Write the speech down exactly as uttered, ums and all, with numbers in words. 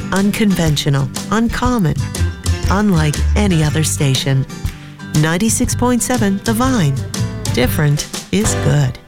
Unconventional, uncommon, unlike any other station. ninety-six point seven The Vine. Different is good.